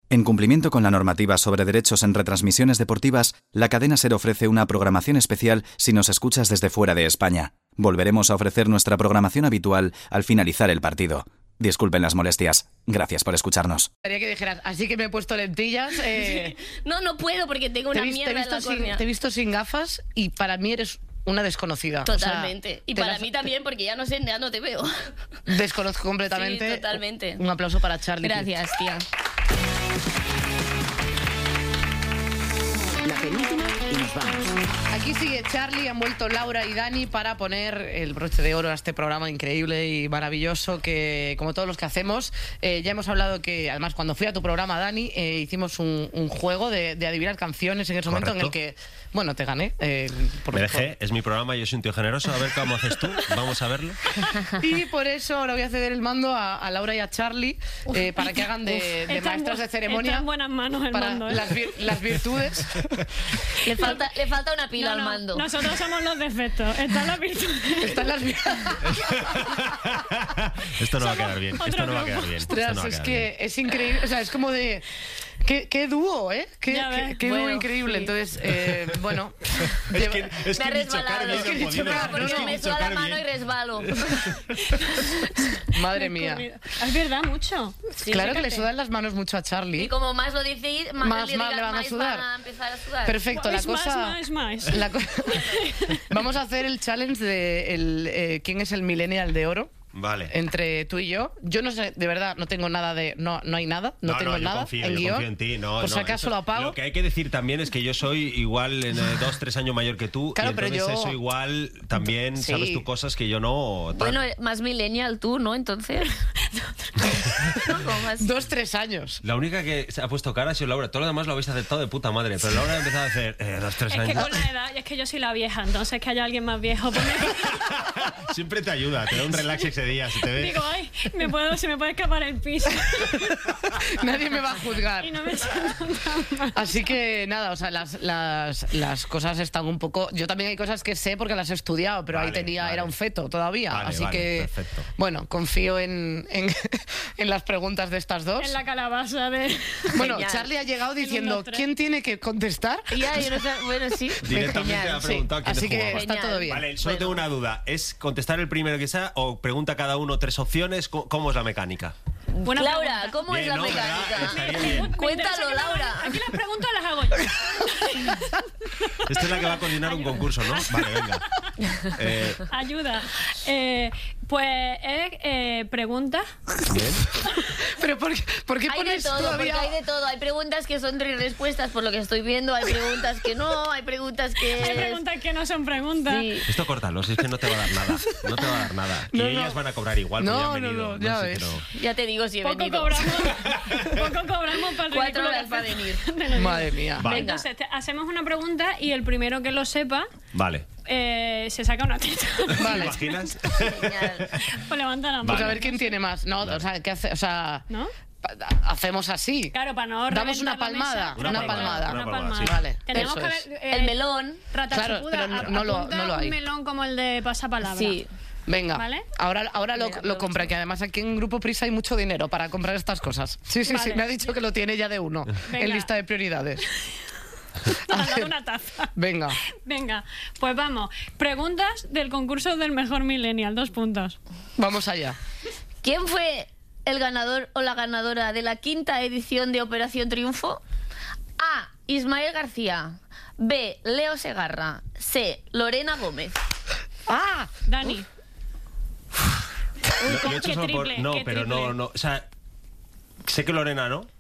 En cumplimiento con la normativa sobre derechos en retransmisiones deportivas, la cadena SER ofrece una programación especial si nos escuchas desde fuera de España. Volveremos a ofrecer nuestra programación habitual al finalizar el partido. Disculpen las molestias. Gracias por escucharnos. Quería que dijeras, así que me he puesto lentillas. No puedo porque tengo una mierda en la córnea. Te he visto sin gafas y para mí eres una desconocida. Totalmente. O sea, y para mí también, porque ya no te veo. Desconozco completamente. Sí, totalmente. Un aplauso para Charlie. Gracias, tía. La penúltima y nos vamos. Aquí sigue Charlie, han vuelto Laura y Dani para poner el broche de oro a este programa increíble y maravilloso que, como todos los que hacemos, ya hemos hablado que, además, cuando fui a tu programa, Dani, hicimos un juego de adivinar canciones en ese momento en el que, bueno, te gané. Me dejé, es mi programa, yo soy un tío generoso, a ver cómo haces tú, vamos a verlo. Y por eso ahora voy a ceder el mando a Laura y a Charlie para que hagan de maestras de ceremonia. Está en buenas manos el para mando, las virtudes. Le falta una pila al mando. Nosotros somos los defectos. Están las virtudes. Están las virtudes. Esto no va a quedar bien. Esto no va a quedar bien. Ostras, es que es increíble. O sea, es como de... ¿Qué dúo, eh? ¿Qué dúo increíble? Sí. Entonces, bueno... me ha resbalado. Es que he dicho porque me suda la mano y resbalo. Madre mía. Es verdad, mucho. Sí, claro que le sudan las manos mucho a Charlie. Y como más lo dice, más le van a sudar. Van a empezar a sudar. Perfecto, la cosa... Más. Vamos a hacer el challenge de quién es el millennial de oro. Vale. Entre tú y yo. Yo no sé, de verdad, no tengo nada de... No hay nada, no tengo nada en guión. Yo confío en ti. Por si acaso lo apago. Lo que hay que decir también es que yo soy igual 2-3 años mayor que tú. Claro, y entonces pero yo... eso igual también sabes tú cosas que yo no... Bueno, más millennial tú, ¿no? Entonces... 2-3 años. La única que se ha puesto cara ha sido Laura. Todo lo demás lo habéis aceptado de puta madre. Pero Laura ha empezado a hacer 2-3 años. Es que con la edad, es que yo soy la vieja. Entonces que haya alguien más viejo. Siempre te ayuda, te da un relax ese día. Si te ve... Digo, ay, se me puede escapar el piso. Nadie me va a juzgar. Y no me siento tan mal. Así que nada, o sea, las cosas están un poco... Yo también hay cosas que sé porque las he estudiado, pero ahí era un feto todavía. Así que, perfecto. Bueno, confío en las preguntas de estas dos. En la calabaza de... Bueno, Charlie ha llegado diciendo, ¿quién tiene que contestar? Ya, yo no sé, bueno, sí. Directamente ha preguntado quién así que jugaba. está todo bien. Vale, solo tengo una duda. ¿Es contestar el primero que sea o pregunta cada uno 3 opciones? ¿Cómo es la mecánica? Buena Laura, pregunta. ¿Cómo bien, es la ¿no? mecánica? Cuéntalo, Laura. Aquí las preguntas las hago yo. Esta es la que va a coordinar un concurso, ¿no? Vale, venga. Ayuda. Pues es preguntas. Bien. Pero ¿por qué hay pones de todo, todavía... porque hay de todo. Hay preguntas que son 3 respuestas por lo que estoy viendo. Hay preguntas que no, hay preguntas que... Hay preguntas que no son preguntas. Sí. Esto córtalo, si es que no te va a dar nada. No te va a dar nada. Y ellas van a cobrar igual. No, porque ya han venido. ya sé, ves. pero... Ya te digo si he Poco venido. cobramos para el 4 ridículo horas que para hacemos. venir. Madre mía. Vale. Entonces, hacemos una pregunta y el primero que lo sepa Vale. se saca una teta. Vale. ¿Te imaginas? Genial. Pues levanta la mano. Pues a ver quién tiene más. No, o sea, ¿qué hace? O sea, ¿No? Hacemos así. Claro, para no Damos una reventar la palmada. mesa. Una palmada. Una palmada, sí. Vale. Tenemos eso que es. ver, El melón. Claro, pero no lo hay. Un melón como el de pasapalabra. Sí. Venga, ¿Vale? ahora Venga, lo compra, que además aquí en Grupo Prisa hay mucho dinero para comprar estas cosas. Sí, Vale. me ha dicho que lo tiene ya de uno Venga. en lista de prioridades. Nos han dado una taza. Venga. Venga, pues vamos. Preguntas del concurso del mejor millennial. 2 puntos. Vamos allá. ¿Quién fue el ganador o la ganadora de la 5ª edición de Operación Triunfo? A. Ismael García. B. Leo Segarra. C. Lorena Gómez. ¡Ah! Dani. Lo he hecho Qué solo por... triple, No, qué pero triple. no. O sea, sé que Lorena, ¿no?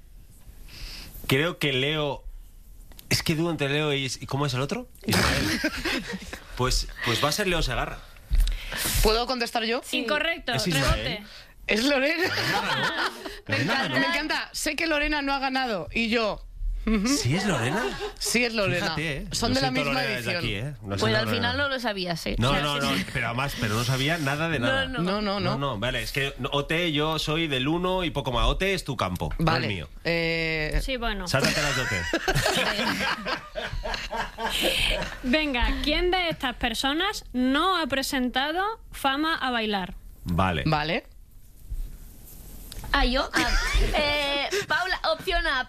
Creo que Leo... Es que dudo entre Leo y... ¿Cómo es el otro? Ismael. Pues va a ser Leo Segarra. ¿Puedo contestar yo? Incorrecto. Es Ismael. Rebote. Es Lorena. Lorena Me encanta. Sé que Lorena no ha ganado. Y yo... ¿Sí es Lorena? Sí, es Lorena. Fíjate, Son Lo de la siento, misma Lorena, desde edición. aquí, No Pues siento, al Lorena. final no lo sabías, ¿eh? No, pero no sabía nada de nada. No. Vale, es que OT yo soy del 1 y poco más. OT es tu campo, Vale. no el mío. Sí, bueno. Sáltate las de OT. Venga, ¿quién de estas personas no ha presentado Fama a bailar? Vale. Vale. Ah, yo. Paula, opción A.